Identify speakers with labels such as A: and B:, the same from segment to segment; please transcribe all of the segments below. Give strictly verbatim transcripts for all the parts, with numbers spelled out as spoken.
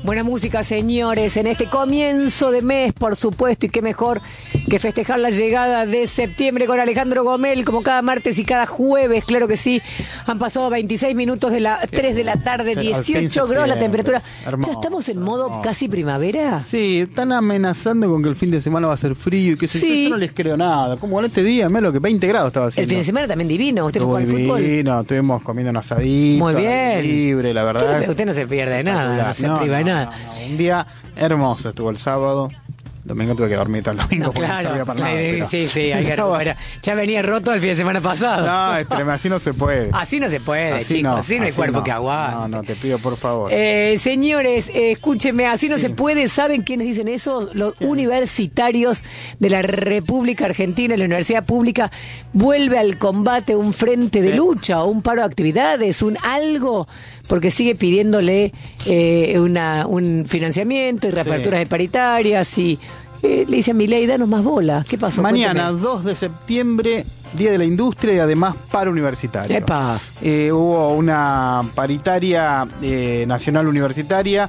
A: Buena música, señores, en este comienzo de mes, por supuesto, y qué mejor que festejar la llegada de septiembre con Alejandro Gomel, como cada martes y cada jueves, claro que sí. Han pasado veintiséis minutos de las tres de la tarde, dieciocho grados la temperatura.
B: Hermoso,
A: ¿Ya estamos en modo
B: hermoso.
A: casi primavera?
B: Sí, están amenazando con que el fin de semana va a ser frío y que sé
A: Sí.
B: yo, yo no les creo nada. Como en este día, me lo que veinte grados estaba haciendo.
A: El fin de semana también divino. ¿Usted
B: Estuvo
A: fue al fútbol?
B: divino, estuvimos comiendo un asadito.
A: Muy
B: al
A: bien.
B: aire libre, la verdad.
A: Usted no se, usted no se pierde de nada, no se
B: No,
A: priva de
B: no,
A: nada.
B: no, no. Un día hermoso estuvo el sábado. Domingo tuve que dormir todo el domingo
A: No,
B: porque no
A: claro,
B: servía para nada,
A: sí,
B: pero-
A: sí, sí, hay que recuperar. Ya venía roto el fin de semana pasado.
B: No, este, así no se puede.
A: Así no se puede,
B: Así
A: chicos,
B: no,
A: así no hay
B: así
A: cuerpo
B: no.
A: que aguante.
B: No, no, te pido por favor.
A: Eh, señores, eh, escúchenme, así no se puede. ¿Saben quiénes dicen eso? Los universitarios de la República Argentina, la universidad pública, vuelve al combate, un frente de
B: Sí.
A: lucha, o un paro de actividades, un algo, porque sigue pidiéndole eh, una, un financiamiento y reaperturas de paritarias y eh, le dice a Milei, danos más bola. ¿Qué pasó?
B: Mañana,
A: Cuénteme.
B: dos de septiembre, Día de la Industria y además paro universitario.
A: Epa.
B: Eh, hubo una paritaria eh, nacional universitaria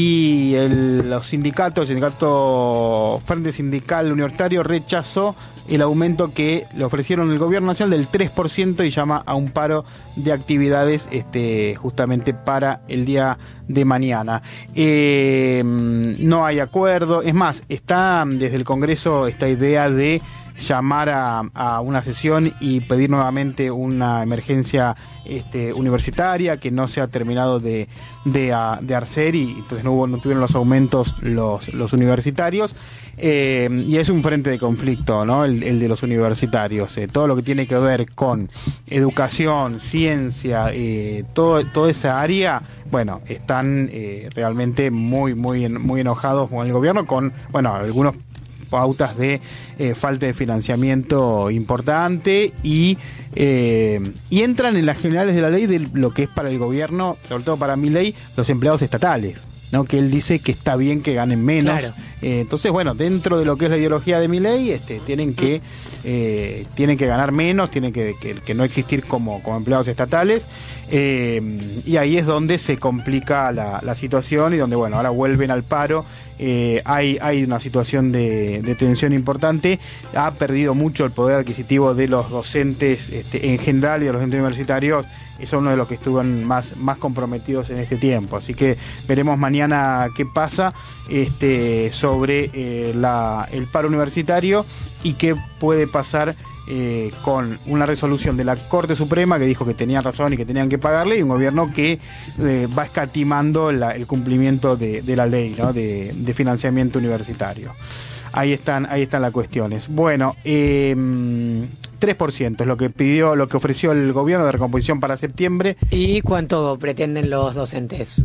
B: y el, los sindicatos, el sindicato Frente Sindical Universitario rechazó el aumento que le ofrecieron el gobierno nacional del tres por ciento y llama a un paro de actividades este, justamente para el día de mañana. Eh, no hay acuerdo, es más, está desde el Congreso esta idea de llamar a, a una sesión y pedir nuevamente una emergencia este, universitaria que no se ha terminado de, de, a- de hacer y entonces no, hubo, no tuvieron los aumentos los, los universitarios. Eh, y es un frente de conflicto, ¿no? El, el de los universitarios. Eh, todo lo que tiene que ver con educación, ciencia, eh, todo, toda esa área, bueno, están eh, realmente muy, muy, en- muy enojados con el gobierno, con, bueno, algunos pautas de eh, falta de financiamiento importante y eh, y entran en las generales de la ley de lo que es para el gobierno, sobre todo para Milei, los empleados estatales, ¿no? Que él dice que está bien que ganen menos.
A: Claro.
B: Eh, entonces, bueno, dentro de lo que es la ideología de Milei, este, tienen que eh, tienen que ganar menos, tienen que, que, que no existir como, como empleados estatales. Eh, y ahí es donde se complica la, la situación y donde, bueno, ahora vuelven al paro. Eh, hay, hay una situación de, de tensión importante, ha perdido mucho el poder adquisitivo de los docentes este, en general y de los docentes universitarios, y son uno de los que estuvieron más, más comprometidos en este tiempo, así que veremos mañana qué pasa este, sobre eh, la, el paro universitario y qué puede pasar Eh, con una resolución de la Corte Suprema que dijo que tenían razón y que tenían que pagarle, y un gobierno que eh, va escatimando la- el cumplimiento de, de la ley, ¿no? de, de financiamiento universitario. Ahí están, ahí están las cuestiones. Bueno, eh, tres por ciento es lo que pidió, lo que ofreció el gobierno de recomposición para septiembre.
A: ¿Y cuánto pretenden los docentes?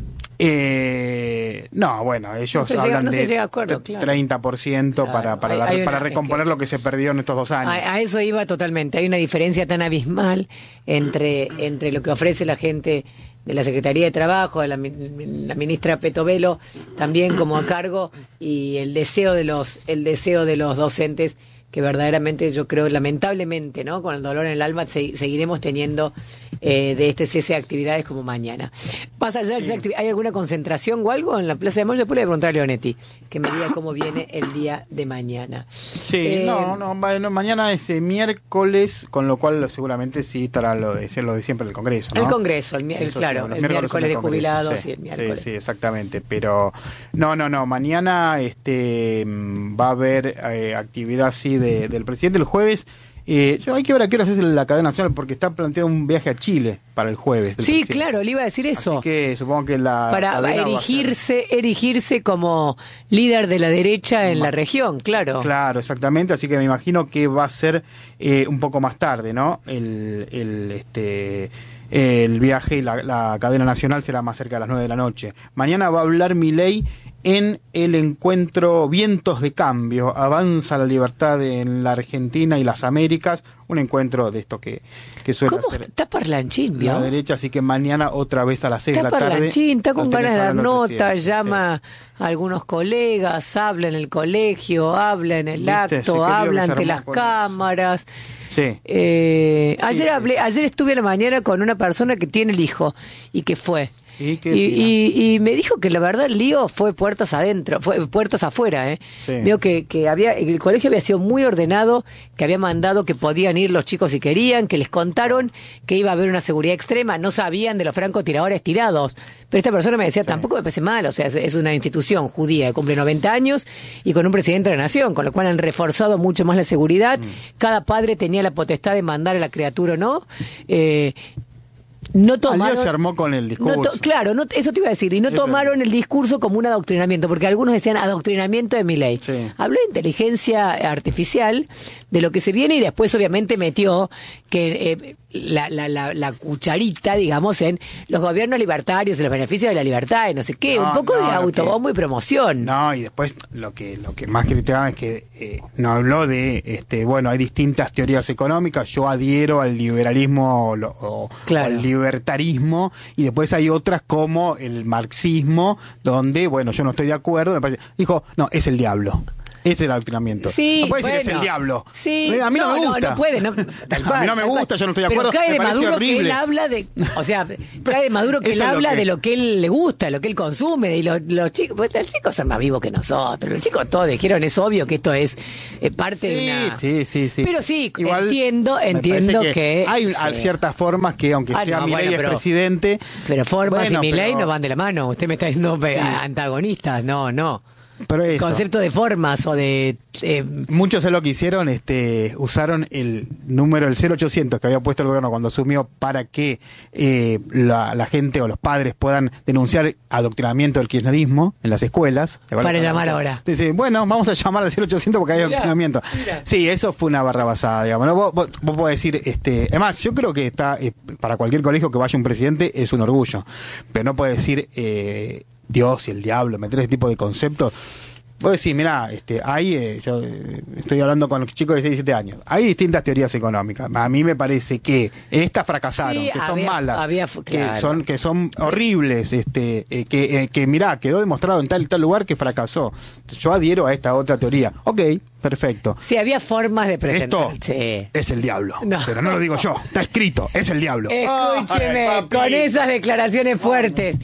B: Eh, no, bueno, ellos
A: No se llega-
B: hablan
A: no se
B: de
A: llega a acuerdo,
B: tre-
A: claro.
B: treinta por ciento
A: Claro,
B: para, para,
A: hay-
B: la-
A: hay una-
B: para
A: es
B: recomponer
A: que-
B: lo que se perdió en estos dos años.
A: A, a eso iba totalmente. Hay una diferencia tan abismal entre, entre lo que ofrece la gente de la Secretaría de Trabajo, de la, min- la ministra Petovelo, también como a cargo, y el deseo de los, el deseo de los docentes, que verdaderamente yo creo, lamentablemente, ¿no? Con el dolor en el alma, se- seguiremos teniendo eh, de este cese de actividades como mañana. Más allá de esa actividad, ¿hay alguna concentración o algo en la Plaza de Mayo? Después le voy a preguntar a Leonetti, que me diga cómo viene el día de mañana.
B: Sí,
A: Eh,
B: no, no, bueno, mañana es eh, miércoles, con lo cual seguramente sí estará lo de, lo de siempre el Congreso, ¿no?
A: El Congreso, el, mi- el-
B: Eso
A: claro,
B: sí, los
A: el miércoles,
B: son
A: de
B: el Congreso,
A: jubilados,
B: sí,
A: sí, el miércoles.
B: Sí, sí, exactamente, pero no, no, no, mañana este mm, va a haber eh, actividad sí de, del presidente el jueves. Eh, yo hay que ver a qué hora es la cadena nacional porque está planteado un viaje a Chile para el jueves. del
A: Sí,
B: presidente.
A: claro, le iba a decir eso.
B: Así que supongo que la
A: Para
B: cadena va a ser-
A: erigirse, erigirse como líder de la derecha en
B: Ma-
A: la región, claro.
B: Claro, exactamente, así que me imagino que va a ser eh, un poco más tarde, ¿no? El, el, este, el viaje y la, la cadena nacional será más cerca de las nueve de la noche. Mañana va a hablar Milei en el encuentro Vientos de Cambio, avanza la libertad en la Argentina y las Américas, un encuentro de esto que, que suele
A: ¿Cómo
B: hacer
A: está parlanchín, vio?
B: la derecha, así que mañana otra vez a las seis de
A: Está
B: la tarde.
A: parlanchín, está con
B: lo tenés
A: ganas de dar
B: hablando al
A: nota,
B: presidente,
A: llama a algunos colegas, habla en el colegio, habla en el
B: Viste,
A: acto,
B: sí, qué lío
A: habla
B: que se
A: ante
B: armó
A: las
B: con eso.
A: cámaras.
B: Sí.
A: Eh,
B: Sí,
A: ayer
B: sí,
A: hablé,
B: sí.
A: ayer estuve a la mañana con una persona que tiene el hijo y que fue.
B: ¿Y, qué
A: y, y, y me dijo que la verdad el lío fue puertas adentro, fue puertas afuera. ¿eh?
B: Sí.
A: Digo que, que había, el colegio había sido muy ordenado, que había mandado que podían ir los chicos si querían, que les contaron que iba a haber una seguridad extrema, no sabían de los francotiradores tirados. Pero esta persona me decía, sí. tampoco me parece mal, o sea, es, es una institución judía que cumple noventa años y con un presidente de la nación, con lo cual han reforzado mucho más la seguridad. Mm. Cada padre tenía la potestad de mandar a la criatura o no. Eh, No tomaron,
B: se armó con el discurso.
A: No to, claro, no, eso te iba a decir. Y no eso tomaron es. el discurso como un adoctrinamiento, porque algunos decían adoctrinamiento de Milei. Sí. Habló de inteligencia artificial, de lo que se viene, y después obviamente metió que eh, la, la, la, la cucharita, digamos, en los gobiernos libertarios, en los beneficios de la libertad, y no sé qué. No, un poco no, de autobombo que, y promoción.
B: No, y después lo que lo que más criticaban es que eh, no habló de, este bueno, hay distintas teorías económicas, yo adhiero al liberalismo lo, o, claro. o al libertarismo, y después hay otras como el marxismo, donde, bueno, yo no estoy de acuerdo, me parece, dijo, no, es el diablo. Ese es el adoctrinamiento.
A: Sí,
B: no puede
A: bueno,
B: decir es el diablo.
A: Sí,
B: a mí no, no me gusta.
A: No, no puede. No,
B: tal cual, a mí no me gusta, cual. yo no estoy de acuerdo.
A: Pero cae de
B: me
A: Maduro
B: horrible.
A: que él habla de... O sea, cae de Maduro que él habla que... de lo que él le gusta, lo que él consume. Y los, los chicos pues, los chicos son más vivos que nosotros. Los chicos todos dijeron, es obvio que esto es eh, parte
B: sí,
A: de una...
B: Sí, sí, sí.
A: Pero sí, igual entiendo, entiendo que, que...
B: Hay
A: sí.
B: ciertas formas que, aunque ah, sea no, Milei bueno, es presidente...
A: Pero formas bueno, y Milei
B: pero...
A: no van de la mano. Usted me está diciendo sí. antagonistas. No, no.
B: Pero eso.
A: Concepto de formas o de... Eh...
B: Muchos es lo que hicieron, este, usaron el número, el cero ochocientos que había puesto el gobierno cuando asumió para que eh, la, la gente o los padres puedan denunciar adoctrinamiento del kirchnerismo en las escuelas.
A: Para llamar ahora.
B: Dice, bueno, vamos a llamar al cero ochocientos porque hay mirá, adoctrinamiento. Mirá. Sí, eso fue una barrabasada, digamos. ¿No? Vos, vos, vos podés decir, este, además, yo creo que está, eh, para cualquier colegio que vaya un presidente es un orgullo, pero no puede decir... Eh, Dios y el diablo, meter ese tipo de conceptos. Vos decís, mirá, este, hay, eh, yo eh, estoy hablando con los chicos de seis, siete años, hay distintas teorías económicas. A mí me parece que estas fracasaron,
A: sí,
B: que son
A: había,
B: malas,
A: había, claro.
B: que son que son horribles, este, eh, que, eh, que mirá, quedó demostrado en tal y tal lugar que fracasó. Yo adhiero a esta otra teoría. Ok, perfecto.
A: Sí, había formas de presentar.
B: Esto
A: sí.
B: es el diablo, no. pero no lo digo yo, está escrito, es el diablo.
A: Escúcheme, oh, con esas declaraciones fuertes,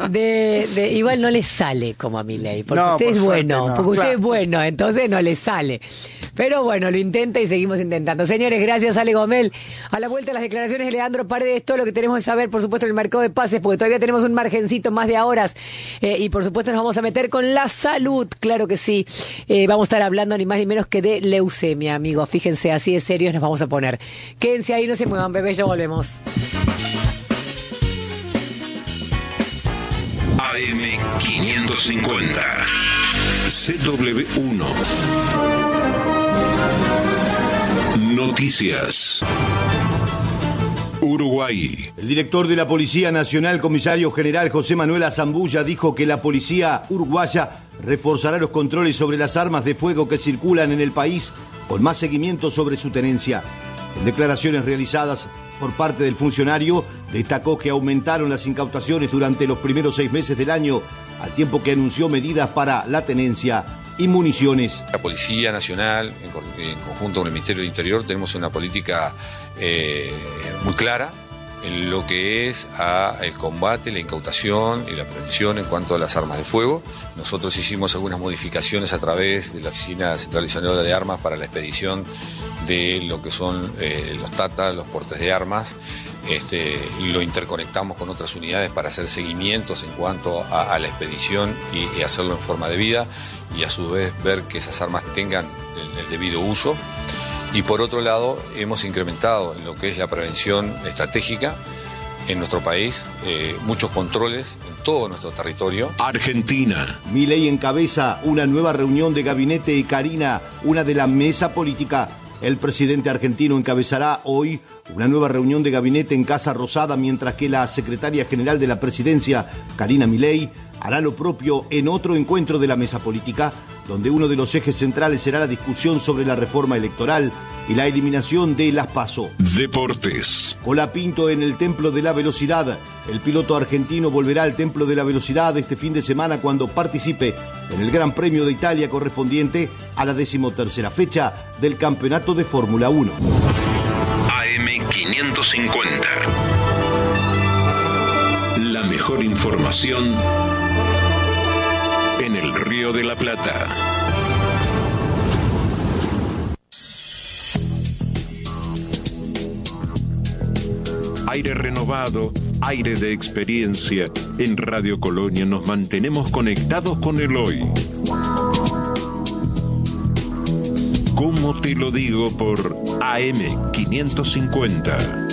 A: de, de igual no le sale como a Milei, porque no, usted por es bueno, no, porque claro. usted es bueno, entonces no le sale. Pero bueno, lo intenta y seguimos intentando. Señores, gracias Ale Gomel. A la vuelta las declaraciones de Leandro Paredes, todo lo que tenemos que saber, por supuesto, en el mercado de pases, porque todavía tenemos un margencito más de horas. Eh, y por supuesto nos vamos a meter con la salud, claro que sí. Eh, vamos a estar hablando ni más ni menos que de leucemia, amigos. Fíjense, así de serios nos vamos a poner. Quédense ahí, no se muevan, bebé, ya volvemos.
C: A M quinientos cincuenta C W uno Noticias. Uruguay.
D: El director de la Policía Nacional, comisario general José Manuel Azambulla, dijo que la policía uruguaya reforzará los controles sobre las armas de fuego que circulan en el país con más seguimiento sobre su tenencia. En declaraciones realizadas por parte del funcionario, destacó que aumentaron las incautaciones durante los primeros seis meses del año, al tiempo que anunció medidas para la tenencia y municiones.
E: La Policía Nacional, en, en conjunto con el Ministerio del Interior, tenemos una política eh, muy clara en lo que es a el combate, la incautación y la prevención en cuanto a las armas de fuego. Nosotros hicimos algunas modificaciones a través de la Oficina Centralizadora de Armas para la expedición de lo que son eh, los T A T A, los portes de armas. Este, lo interconectamos con otras unidades para hacer seguimientos en cuanto a, a la expedición y, y hacerlo en forma debida, y a su vez ver que esas armas tengan el, el debido uso. Y por otro lado, hemos incrementado en lo que es la prevención estratégica en nuestro país, eh, muchos controles en todo nuestro territorio.
C: Argentina.
D: Milei encabeza una nueva reunión de gabinete y Karina, una de la mesa política. El presidente argentino encabezará hoy una nueva reunión de gabinete en Casa Rosada, mientras que la secretaria general de la presidencia, Karina Milei, hará lo propio en otro encuentro de la mesa política, donde uno de los ejes centrales será la discusión sobre la reforma electoral y la eliminación de las PASO.
C: Deportes.
D: Colapinto en el Templo de la Velocidad. El piloto argentino volverá al Templo de la Velocidad este fin de semana cuando participe en el Gran Premio de Italia correspondiente a la decimotercera fecha del Campeonato de Fórmula uno.
C: A M quinientos cincuenta. La mejor mejor información en el Río de la Plata. Aire renovado, aire de experiencia. En Radio Colonia nos mantenemos conectados con el hoy. ¿Cómo te lo digo? Por A M quinientos cincuenta.